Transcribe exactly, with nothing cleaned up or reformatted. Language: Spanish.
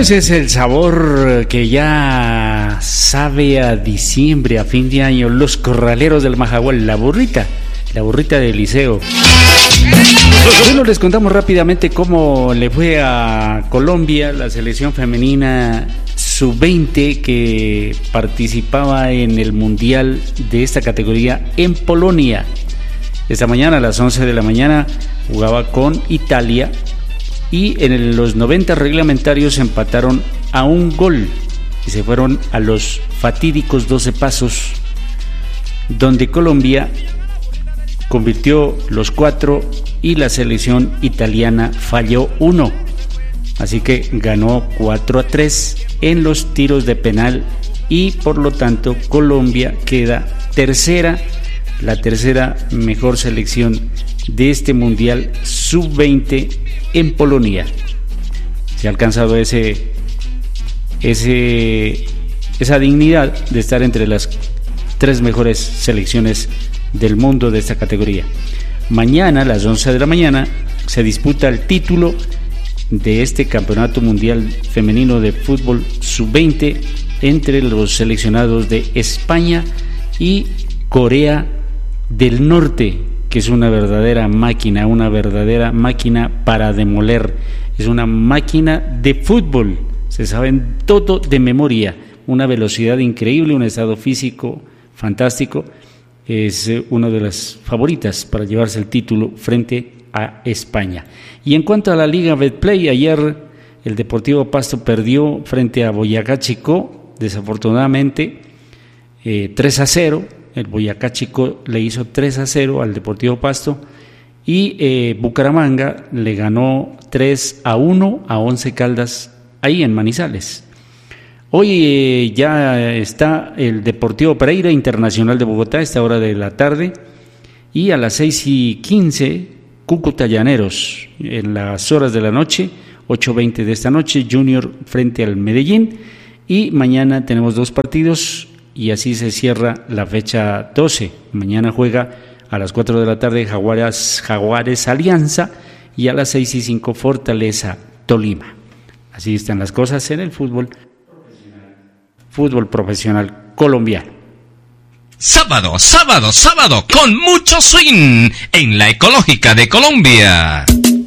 ese es el sabor que ya sabe a diciembre, a fin de año. Los corraleros del Majagual, la burrita, la burrita del liceo. Bueno, les contamos rápidamente cómo le fue a Colombia, la selección femenina sub veinte que participaba en el mundial de esta categoría en Polonia. Esta mañana a las once de la mañana jugaba con Italia y en los noventa reglamentarios empataron a un gol y se fueron a los fatídicos doce pasos, donde Colombia convirtió los cuatro y la selección italiana falló uno. Así que ganó cuatro a tres en los tiros de penal y por lo tanto Colombia queda tercera, la tercera mejor selección de este mundial sub veinte en Polonia. Se ha alcanzado ese, ese, esa dignidad de estar entre las tres mejores selecciones del mundo de esta categoría. Mañana a las once de la mañana se disputa el título de este campeonato mundial femenino de fútbol sub veinte entre los seleccionados de España y Corea del Norte, que es una verdadera máquina, una verdadera máquina para demoler. Es una máquina de fútbol, se saben todo de memoria, una velocidad increíble, un estado físico fantástico. Es una de las favoritas para llevarse el título frente a España. Y en cuanto a la Liga Betplay, ayer el Deportivo Pasto perdió frente a Boyacá Chicó, desafortunadamente eh, tres a cero. El Boyacá Chicó le hizo tres a cero al Deportivo Pasto y eh, Bucaramanga le ganó tres a uno a Once Caldas ahí en Manizales. Hoy eh, ya está el Deportivo Pereira Internacional de Bogotá a esta hora de la tarde y a las seis y quince Cúcuta Llaneros en las horas de la noche, ocho veinte de esta noche, Junior frente al Medellín, y mañana tenemos dos partidos y así se cierra la fecha doce. Mañana juega a las cuatro de la tarde Jaguares, Jaguares Alianza y a las seis y cinco Fortaleza Tolima. Así están las cosas en el fútbol. Fútbol profesional colombiano. Sábado, sábado, sábado, con mucho swing en la Ecológica de Colombia.